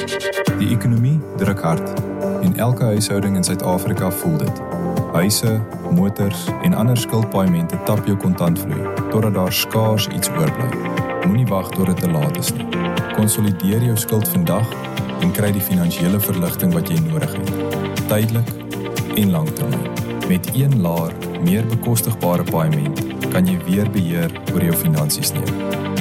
Die ekonomie druk hard en elke huishouding in Suid-Afrika voel dit. Huise, motors en ander skuldpaaiemente tap jou kontantvloei totdat daar skaars iets oorbly. Moenie wag tot dit te laat is nie. Konsolideer jou skuld vandag en kry die finansiële verligting wat jy nodig het. Tydelik en langtermyn. Met een laer, meer bekostigbare paaiement kan jy weer beheer oor jou finansies neem.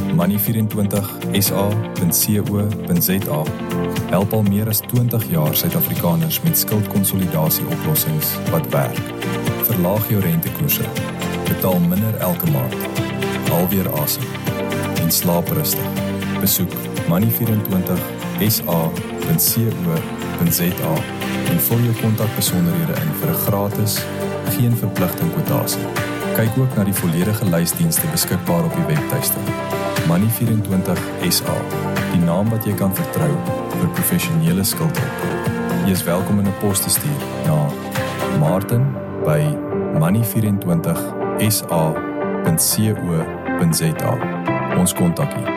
Money24sa.co.za help al meer as 20 jaar Suid-Afrikaners met skuldkonsolidasie oplossings wat werk. Verlaag jou rentekoerse, betaal minder elke maand, haal weer asem en slaap rustig. Besoek money24sa.co.za en vul jou kontakbesonderhede in vir 'n gratis, geen verpligting kwotasie. Kyk ook na die volledige lysdienste beskikbaar op die webtuiste. Money24SA, die naam wat jy kan vertrou vir professionele skuldhulp. Jy is welkom in 'n pos te stuur na martin@money24sa.co.za. Ons kontak u.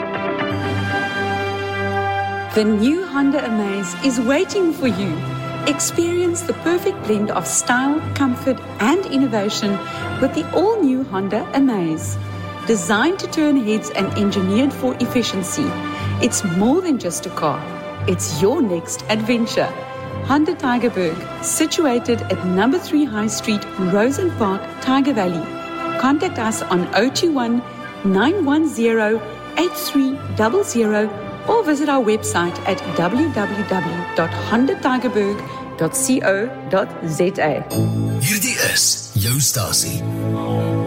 The new Honda Amaze is waiting for you. Experience the perfect blend of style, comfort, and innovation with the all-new Honda Amaze. Designed to turn heads and engineered for efficiency, it's more than just a car. It's your next adventure. Honda Tygerberg, situated at number 3 High Street, Rosen Park, Tiger Valley. Contact us on 021 910 8300 or visit our website at www.hondatigerberg.co.za. Hierdie is jou stasie,